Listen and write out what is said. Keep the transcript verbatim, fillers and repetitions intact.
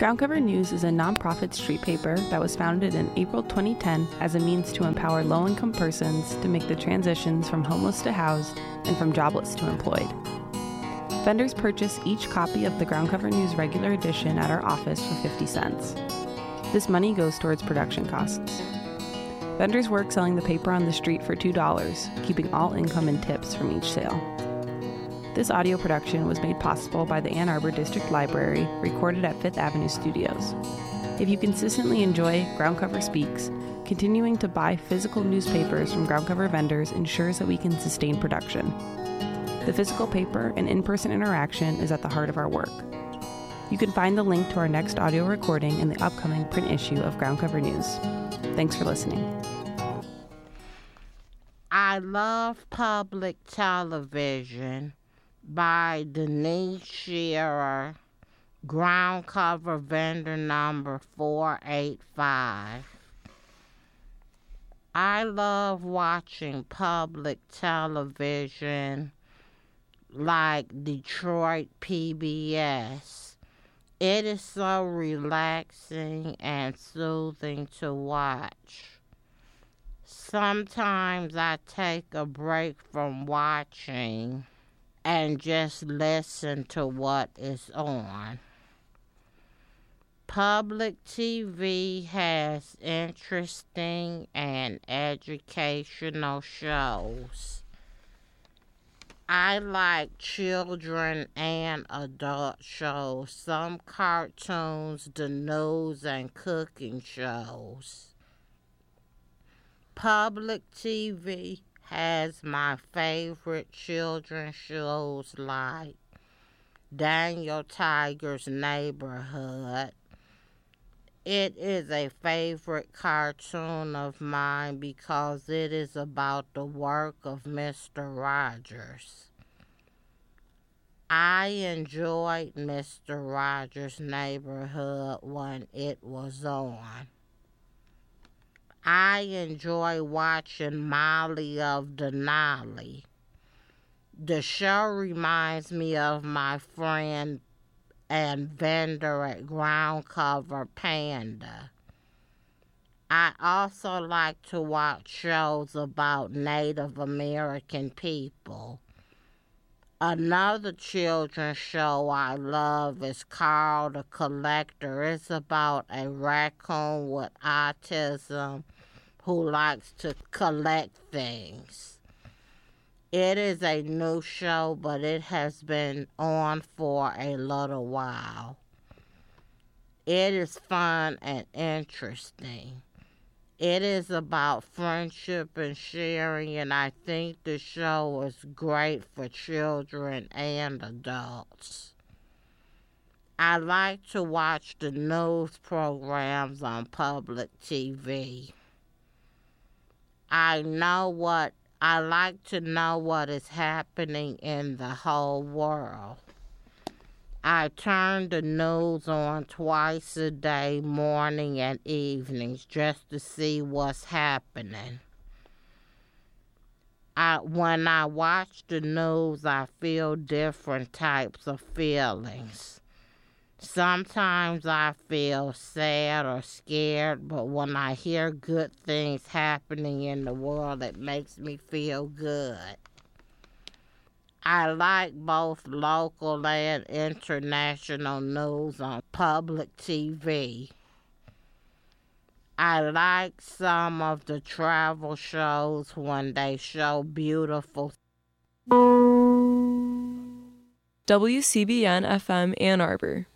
Ground Cover News is a nonprofit street paper that was founded in April twenty ten as a means to empower low-income persons to make the transitions from homeless to housed and from jobless to employed. Vendors purchase each copy of the Ground Cover News regular edition at our office for fifty cents. This money goes towards production costs. Vendors work selling the paper on the street for two dollars, keeping all income and tips from each sale. This audio production was made possible by the Ann Arbor District Library, recorded at Fifth Avenue Studios. If you consistently enjoy Ground Cover Speaks, continuing to buy physical newspapers from ground cover vendors ensures that we can sustain production. The physical paper and in-person interaction is at the heart of our work. You can find the link to our next audio recording in the upcoming print issue of Ground Cover News. Thanks for listening. I Love Public Television by Denise Shearer, ground cover vendor number four eight five. I love watching public television like Detroit P B S. It is so relaxing and soothing to watch. Sometimes I take a break from watching and just listen to what is on. Public T V has interesting and educational shows. I like children and adult shows, some cartoons, the news, and cooking shows. Public T V has my favorite children's shows like Daniel Tiger's Neighborhood. It is a favorite cartoon of mine because it is about the work of Mister Rogers. I enjoyed Mister Rogers' Neighborhood when it was on. I enjoy watching Molly of Denali. The show reminds me of my friend and vendor at Ground Cover, Panda. I also like to watch shows about Native American people. Another children's show I love is called The Collector. It's about a raccoon with autism who likes to collect things. It is a new show, but it has been on for a little while. It is fun and interesting. It is about friendship and sharing, and I think the show is great for children and adults. I like to watch the news programs on public T V. I know what I like to know what is happening in the whole world. I turn the news on twice a day, morning and evenings, just to see what's happening. I, when I watch the news, I feel different types of feelings. Sometimes I feel sad or scared, but when I hear good things happening in the world, it makes me feel good. I like both local and international news on public T V. I like some of the travel shows when they show beautiful. W C B N F M Ann Arbor.